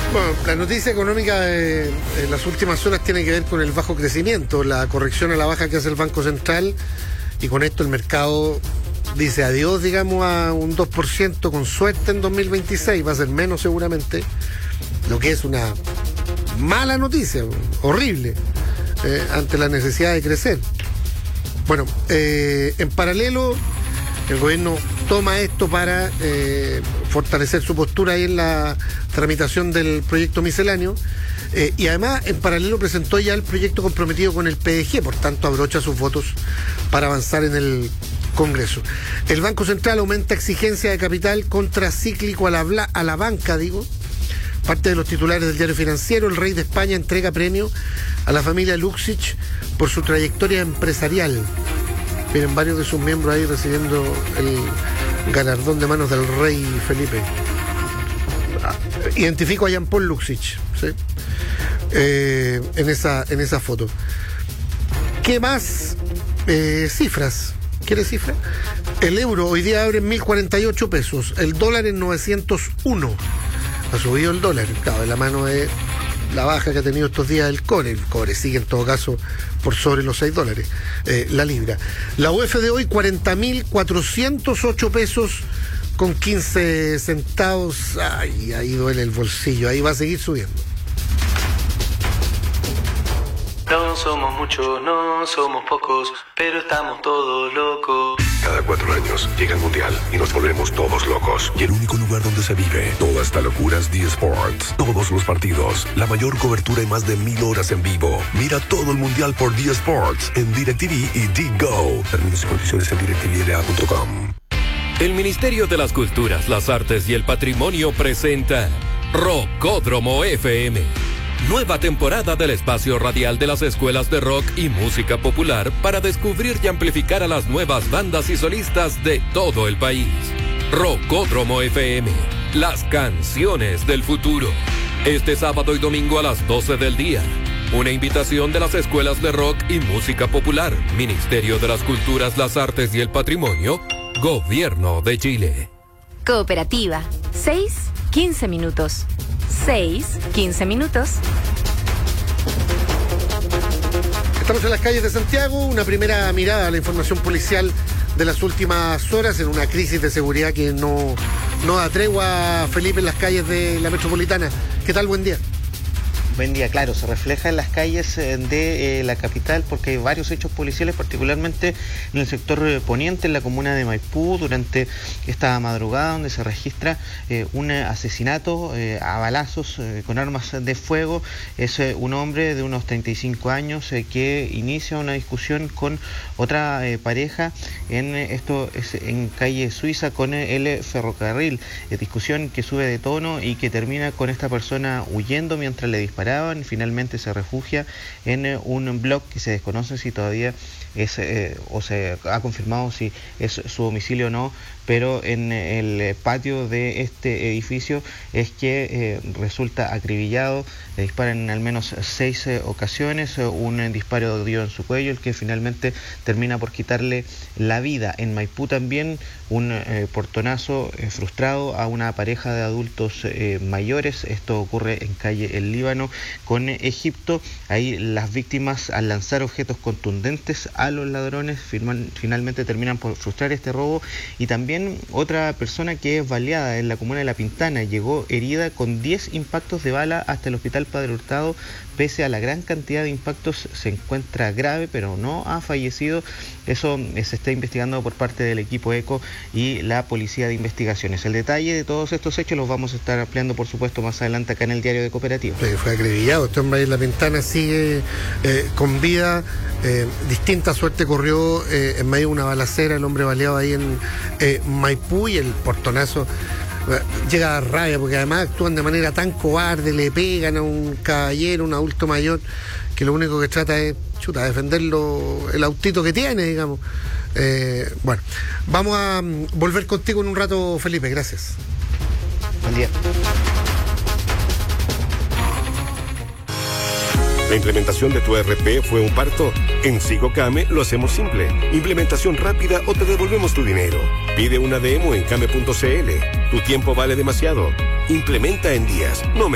Bueno, la noticia económica en las últimas horas tiene que ver con el bajo crecimiento, la corrección a la baja que hace el Banco Central, y con esto el mercado dice adiós, digamos, a un 2% con suerte en 2026, va a ser menos seguramente, lo que es una mala noticia, horrible, ante la necesidad de crecer. Bueno, en paralelo, el gobierno toma esto para fortalecer su postura ahí en la tramitación del proyecto misceláneo, y además en paralelo presentó ya el proyecto comprometido con el PDG, por tanto abrocha sus votos para avanzar en el Congreso. El Banco Central aumenta exigencia de capital contracíclico a la banca, parte de los titulares del Diario Financiero. El rey de España entrega premio a la familia Luksic por su trayectoria empresarial. Miren, varios de sus miembros ahí recibiendo el galardón de manos del rey Felipe. Identifico a Jean-Paul Luksic, ¿sí? En esa foto. ¿Qué más? Cifras. ¿Quieres cifras? El euro hoy día abre en 1.048 pesos. El dólar en 901. Ha subido el dólar, claro, de la mano de la baja que ha tenido estos días el cobre. El cobre sigue en todo caso por sobre los $6, la libra. La UF de hoy, 40.408 pesos con 15 centavos. Ay, ahí duele el bolsillo, ahí va a seguir subiendo. No somos muchos, no somos pocos, pero estamos todos locos. Cada 4 años llega el Mundial y nos volvemos todos locos. Y el único lugar donde se vive toda esta locura es D-Sports. Todos los partidos, la mayor cobertura y más de 1000 horas en vivo. Mira todo el Mundial por D-Sports en DirecTV y D-Go. Términos y condiciones en directvda.com. El Ministerio de las Culturas, las Artes y el Patrimonio presenta Rockódromo FM. Nueva temporada del espacio radial de las escuelas de rock y música popular para descubrir y amplificar a las nuevas bandas y solistas de todo el país. Rockódromo FM, las canciones del futuro. Este sábado y domingo a las 12 del día. Una invitación de las escuelas de rock y música popular, Ministerio de las Culturas, las Artes y el Patrimonio, Gobierno de Chile. Cooperativa, 6-15 minutos. 6-15 minutos. Estamos en las calles de Santiago, una primera mirada a la información policial de las últimas horas en una crisis de seguridad que no da tregua, Felipe, en las calles de la metropolitana. ¿Qué tal? Buen día. Buen día, claro, se refleja en las calles de la capital porque hay varios hechos policiales, particularmente en el sector poniente, en la comuna de Maipú, durante esta madrugada donde se registra un asesinato a balazos con armas de fuego. Es un hombre de unos 35 años que inicia una discusión con otra pareja esto es en calle Suiza con el ferrocarril, discusión que sube de tono y que termina con esta persona huyendo mientras le disparaban. Finalmente se refugia en un blog que se desconoce si todavía es o se ha confirmado si es su domicilio o no, pero en el patio de este edificio es que resulta acribillado. Le disparan en al menos 6 ocasiones, un disparo dio en su cuello, el que finalmente termina por quitarle la vida. En Maipú también un portonazo frustrado a una pareja de adultos mayores. Esto ocurre en calle El Líbano con Egipto. Ahí las víctimas, al lanzar objetos contundentes a los ladrones, finalmente terminan por frustrar este robo. Y también otra persona que es baleada en la comuna de La Pintana, llegó herida con 10 impactos de bala hasta el hospital Padre Hurtado. Pese a la gran cantidad de impactos, se encuentra grave, pero no ha fallecido. Eso se está investigando por parte del equipo ECO y la Policía de Investigaciones. El detalle de todos estos hechos los vamos a estar ampliando, por supuesto, más adelante acá en el Diario de Cooperativa. Fue acribillado. Este hombre ahí en La Pintana sigue con vida. Distinta suerte corrió en medio de una balacera, el hombre baleado ahí en Maipú, y el portonazo llega a rabia porque además actúan de manera tan cobarde, le pegan a un caballero, un adulto mayor, que lo único que trata es defenderlo, el autito que tiene, digamos. Bueno, vamos a volver contigo en un rato, Felipe, gracias. Buen día. ¿La implementación de tu ERP fue un parto? En Sigocame lo hacemos simple. Implementación rápida o te devolvemos tu dinero. Pide una demo en came.cl. Tu tiempo vale demasiado. Implementa en días, no